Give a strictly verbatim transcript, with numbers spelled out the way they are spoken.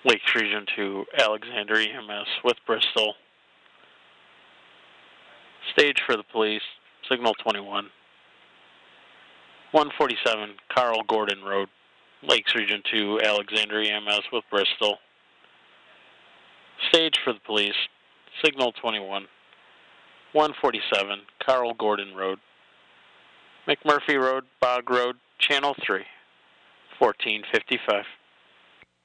Lakes Region two, Alexander E M S with Bristol. Stage for the police, signal twenty-one. one forty-seven, Carl Gordon Road, Lakes Region two, Alexander E M S with Bristol. Stage for the police, signal twenty-one. one forty-seven, Carl Gordon Road, McMurphy Road, Bog Road, Channel three, fourteen fifty-five.